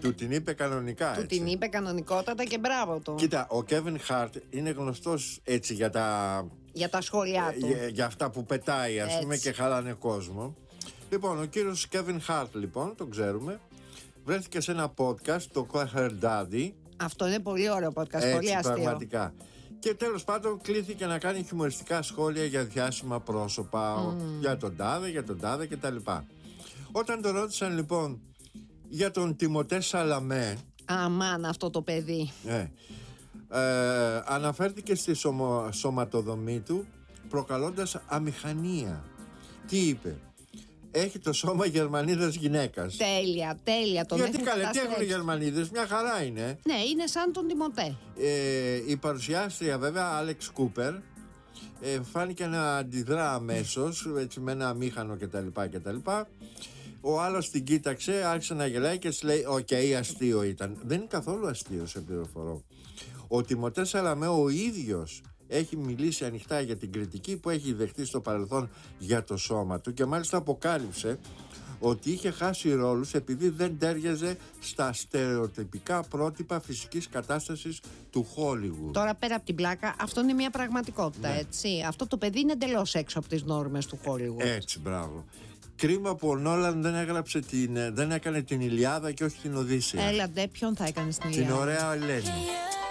Του την είπε κανονικά. Του την είπε κανονικότατα και μπράβο του. Κοίτα, ο Kevin Hart είναι γνωστός έτσι για τα σχόλιά του. Για αυτά που πετάει, ας πούμε, και χαλάνε κόσμο. Λοιπόν, ο κύριος Kevin Hart, λοιπόν, τον ξέρουμε, βρέθηκε σε ένα podcast, το Call Her Daddy. Αυτό είναι πολύ ωραίο podcast, έτσι, πολύ αστείο. Πραγματικά. Και τέλος πάντων κλήθηκε να κάνει χιουμοριστικά σχόλια για διάσημα πρόσωπα, για τον τάδε κτλ. Όταν τον ρώτησαν λοιπόν για τον Τιμωτέ Σαλαμέ, αμάν αυτό το παιδί, αναφέρθηκε στη σωματοδομή του προκαλώντας αμηχανία. Τι είπε? Έχει το σώμα Γερμανίδας γυναίκας. Τέλεια. Γιατί καλέ, τι έχουν οι Γερμανίδες, μια χαρά είναι. Ναι, είναι σαν τον Τιμωτέ. Η παρουσιάστρια βέβαια, Άλεξ Κούπερ, φάνηκε να αντιδρά αμέσως, έτσι, με ένα αμήχανο κτλ. Ο άλλος την κοίταξε, άρχισε να γελάει και της λέει: «Οκ, αστείο ήταν». Δεν είναι καθόλου αστείο, σε πληροφορώ. Ο Τιμωτέ Σαλαμέ ο ίδιος έχει μιλήσει ανοιχτά για την κριτική που έχει δεχτεί στο παρελθόν για το σώμα του και μάλιστα αποκάλυψε ότι είχε χάσει ρόλους επειδή δεν τέριαζε στα στερεοτυπικά πρότυπα φυσικής κατάστασης του Hollywood. Τώρα πέρα από την πλάκα, αυτό είναι μια πραγματικότητα, έτσι. Αυτό το παιδί είναι εντελώς έξω από τις νόρμες του Hollywood. Έτσι, μπράβο. Κρίμα που ο Νόλαν δεν έκανε την Ηλιάδα και όχι την Οδύσσεια. Έλαντε, ποιον θα έκανε στην Ηλιάδα? Την ωραία Ελένη.